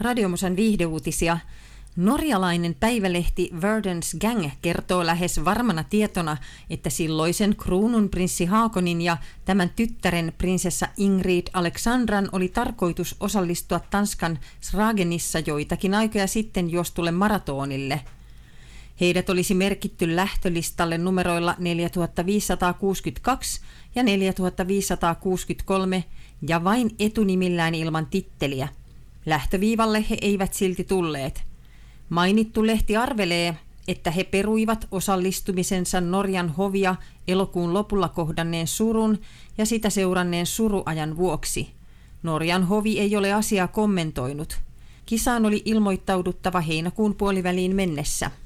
Radiomusan viihdeuutisia. Norjalainen päivälehti Verdens Gang kertoo lähes varmana tietona, että silloisen kruununprinssi Haakonin ja tämän tyttären prinsessa Ingrid Alexandran oli tarkoitus osallistua Tanskan Sragenissa joitakin aikoja sitten juostulle maratonille. Heidät olisi merkitty lähtölistalle numeroilla 4562 ja 4563 ja vain etunimillään ilman titteliä. Lähtöviivalle he eivät silti tulleet. Mainittu lehti arvelee, että he peruivat osallistumisensa Norjan hovia elokuun lopulla kohdanneen surun ja sitä seuranneen suruajan vuoksi. Norjan hovi ei ole asiaa kommentoinut. Kisaan oli ilmoittauduttava heinäkuun puoliväliin mennessä.